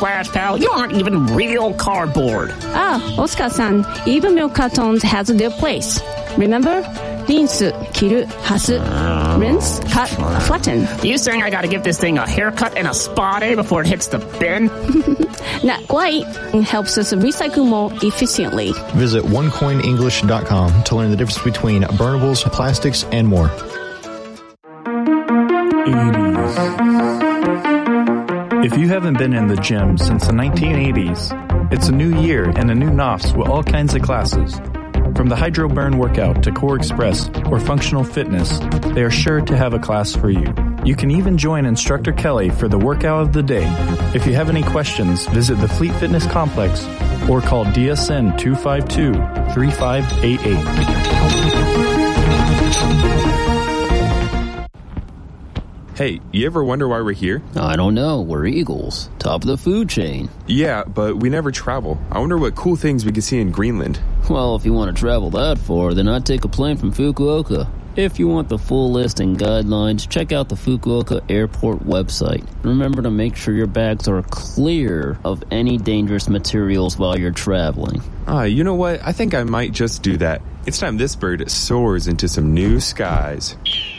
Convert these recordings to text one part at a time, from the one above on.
Newsflash, pal, you aren't even real cardboard. Oscar-san, even milk cartons has their place. Remember? Rinse, kiru, hasu. Rinse, cut, flatten. You saying I gotta give this thing a haircut and a spa day before it hits the bin? Not quite. It helps us recycle more efficiently. Visit onecoinenglish.com to learn the difference between burnables, plastics, and more. 80s. If you haven't been in the gym since the 1980s, it's a new year and a new NOFs with all kinds of classes. From the Hydro Burn workout to Core Express or Functional Fitness, they are sure to have a class for you. You can even join Instructor Kelly for the workout of the day. If you have any questions, visit the Fleet Fitness Complex or call DSN 252-3588. Hey, you ever wonder why we're here? I don't know. We're eagles. Top of the food chain. Yeah, but we never travel. I wonder what cool things we can see in Greenland. Well, if you want to travel that far, then I'd take a plane from Fukuoka. If you want the full list and guidelines, check out the Fukuoka Airport website. Remember to make sure your bags are clear of any dangerous materials while you're traveling. You know what? I think I might just do that. It's time this bird soars into some new skies.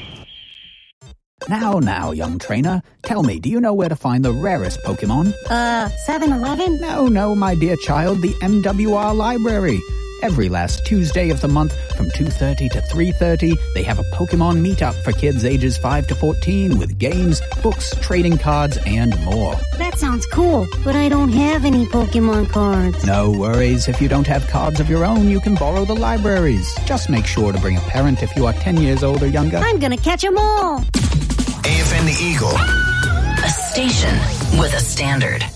Now, young trainer. Tell me, do you know where to find the rarest Pokemon? 7-Eleven? No, my dear child, the MWR Library. Every last Tuesday of the month from 2:30 to 3:30, they have a Pokemon meetup for kids ages 5 to 14 with games, books, trading cards, and more. That sounds cool, but I don't have any Pokemon cards. No worries. If you don't have cards of your own, you can borrow the libraries. Just make sure to bring a parent if you are 10 years old or younger. I'm gonna catch them all. AFN The Eagle. A station with a standard.